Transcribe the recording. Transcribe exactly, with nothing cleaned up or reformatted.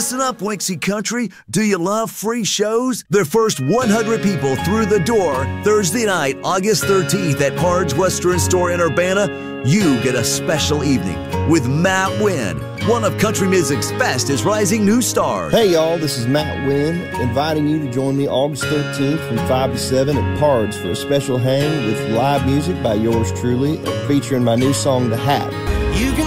Listen up, Winksy Country. Do you love free shows? Their first one hundred people through the door Thursday night, August thirteenth at Pard's Western Store in Urbana. You get a special evening with Matt Wynn, one of country music's fastest rising new stars. Hey y'all, this is Matt Wynn, inviting you to join me August thirteenth from five to seven at Pard's for a special hang with live music by yours truly, featuring my new song, The Hat. You can